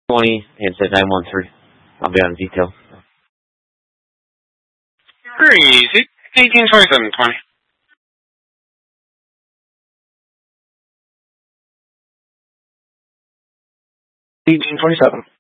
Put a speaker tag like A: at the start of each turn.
A: 20 and said 913. I'll be on detail.
B: Crazy. 182720.
C: 1827.